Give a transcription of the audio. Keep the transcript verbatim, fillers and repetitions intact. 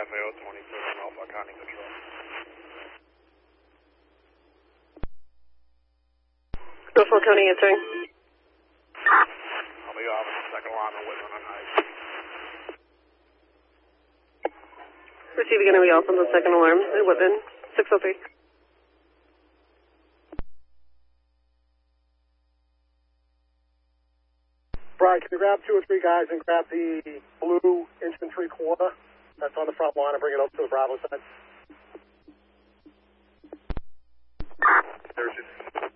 F A O twenty-seven Alpha County Control. Norfolk County answering. I'll be off in the second alarm and Whitman on ice. Receiving going to be off on the second alarm at Whitman, six oh three. Brian, can you grab two or three guys and grab the blue infantry quarter that's on the front line and bring it up to the Bravo side? There's just